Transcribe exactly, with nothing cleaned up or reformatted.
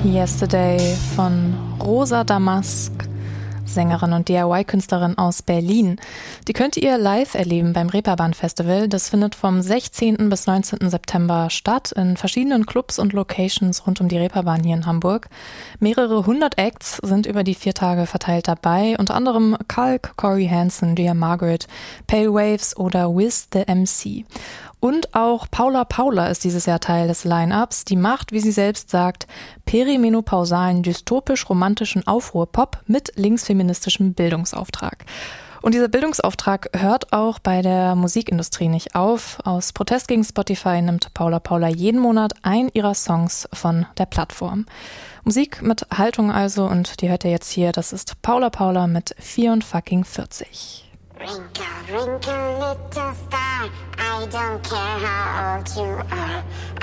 Yesterday von Rosa Damask, Sängerin und D I Y-Künstlerin aus Berlin. Die könnt ihr live erleben beim Reeperbahn-Festival. Das findet vom sechzehnten bis neunzehnten September statt in verschiedenen Clubs und Locations rund um die Reeperbahn hier in Hamburg. Mehrere hundert Acts sind über die vier Tage verteilt dabei, unter anderem Kalk, Corey Hansen, Dear Margaret, Pale Waves oder Wiz the M C. Und auch Paula Paula ist dieses Jahr Teil des Line-Ups. Die macht, wie sie selbst sagt, perimenopausalen, dystopisch-romantischen Aufruhr-Pop mit linksfeministischem Bildungsauftrag. Und dieser Bildungsauftrag hört auch bei der Musikindustrie nicht auf. Aus Protest gegen Spotify nimmt Paula Paula jeden Monat einen ihrer Songs von der Plattform. Musik mit Haltung also, und die hört ihr jetzt hier. Das ist Paula Paula mit vierundvierzig. Wrinkle, wrinkle, little star, I don't care how old you are.